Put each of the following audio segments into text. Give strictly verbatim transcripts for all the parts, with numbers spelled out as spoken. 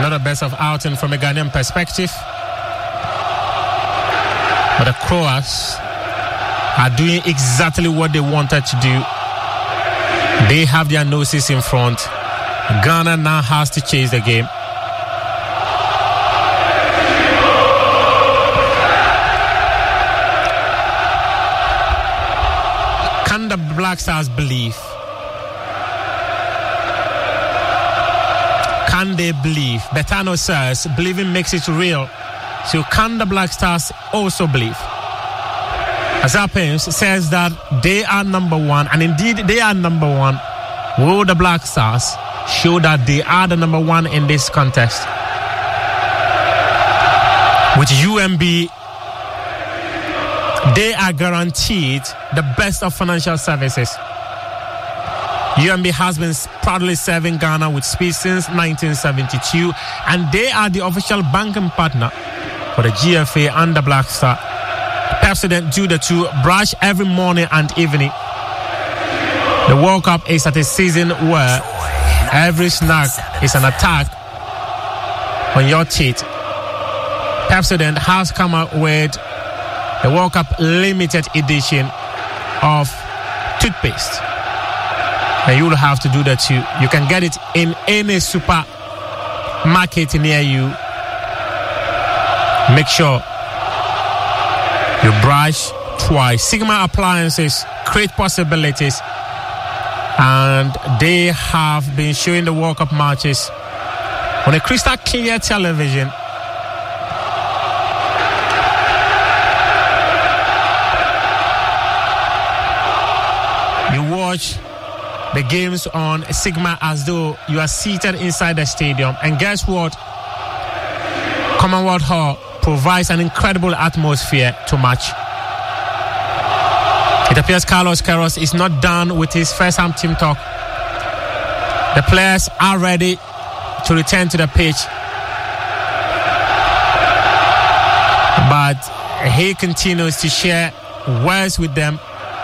Not the best of outing from a Ghanaian perspective. But the Croats are doing exactly what they wanted to do. They have their noses in front. Ghana now has to chase the game. Can the Black Stars believe? Can they believe? Betano says, believing makes it real. So can the Black Stars also believe? Azapins says that they are number one, and indeed they are number one. Will the Black Stars show that they are the number one in this contest? With U M B, they are guaranteed the best of financial services. U M B has been proudly serving Ghana with speed since nineteen seventy-two, and they are the official banking partner for the G F A and the Black Star. President do the two brush every morning and evening. The World Cup is at a season where every snack is an attack on your teeth. President has come out with the World Cup limited edition of toothpaste. And you will have to do that too. You can get it in any supermarket near you. Make sure you brush twice. Sigma appliances create possibilities, and they have been showing the World Cup matches on a crystal clear television. You watch the games on Sigma as though you are seated inside the stadium. And guess what? Commonwealth Hall provides an incredible atmosphere to match. It appears Carlos Queiroz is not done with his first time team talk. The players are ready to return to the pitch, but he continues to share words with them.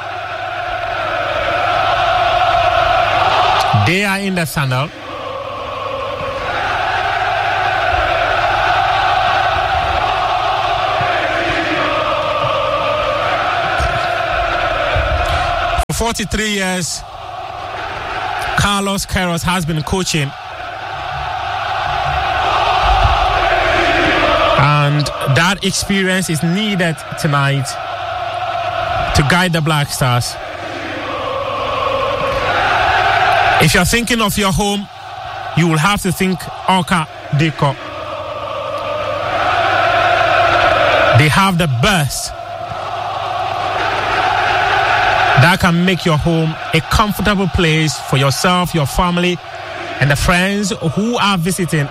They are in the tunnel. For forty-three years, Carlos Queiroz has been coaching, and that experience is needed tonight to guide the Black Stars. If you're thinking of your home, you will have to think Orca Decor. They have the best that can make your home a comfortable place for yourself, your family, and the friends who are visiting.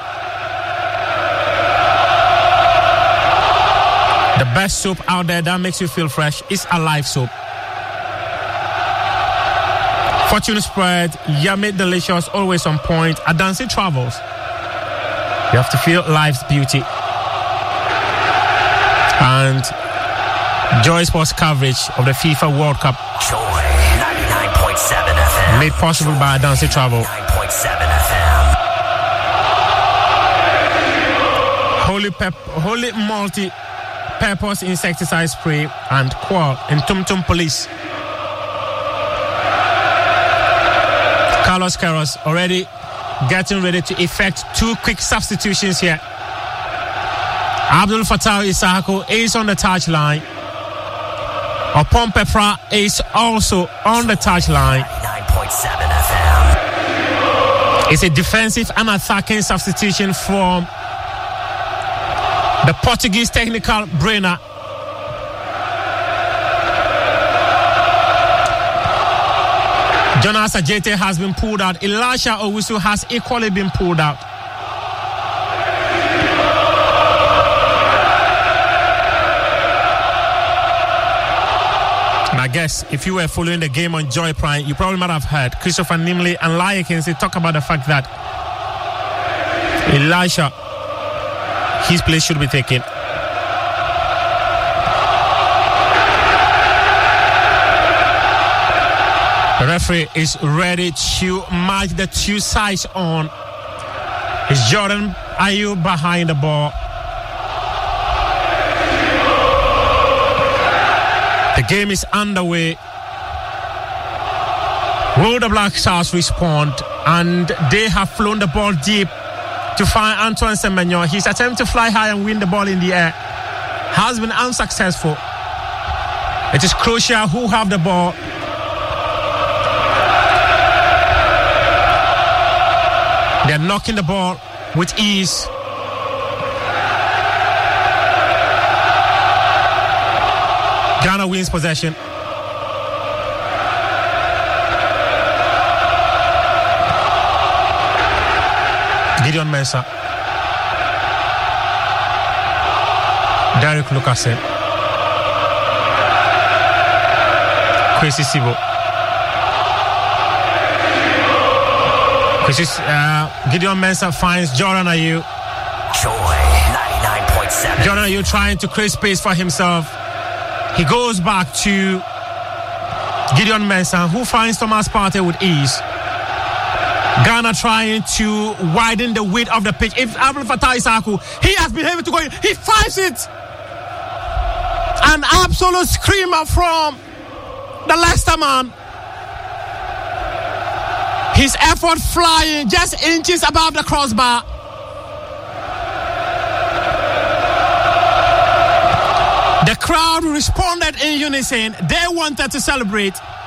The best soap out there that makes you feel fresh is Alive Soap. Fortune Spread, yummy, delicious, always on point. Adansi Travels. You have to feel life's beauty. And Joy Sports coverage of the FIFA World Cup. Joy ninety-nine point seven F M. Made possible by Adansi Travel. nine point seven F M. Holy pep, holy multi-purpose insecticide spray and Qual and Tum Tum Police. Carlos Queiroz already getting ready to effect two quick substitutions here. Abdul Fattah Isako is on the touchline. Opon Pepra is also on the touchline. ninety-nine point seven F M. It's a defensive and attacking substitution from the Portuguese technical brainer. Jonas Ajete has been pulled out. Elisha Owusu has equally been pulled out. And I guess if you were following the game on Joy Prime, you probably might have heard Christopher Nimley and Laia Kinsey talk about the fact that Elisha, his place should be taken. The referee is ready to match the two sides on. It's Jordan Ayew behind the ball. The game is underway. Will the Black Stars respond? And they have flown the ball deep to find Antoine Semenyo. His attempt to fly high and win the ball in the air has been unsuccessful. It is Croatia who have the ball. They're knocking the ball with ease. Ghana wins possession. Gideon Mensah. Derek Lucasen. Kwesi Sibo. Uh, Gideon Mensah finds Jordan Ayew. Joy ninety-nine point seven. Jordan Ayew trying to create space for himself. He goes back to Gideon Mensah, who finds Thomas Partey with ease. Ghana trying to widen the width of the pitch. If Abdul Fattah Issahaku, he has been able to go in. He finds it. An absolute screamer from the Leicester man. His effort flying just inches above the crossbar. The crowd responded in unison. They wanted to celebrate.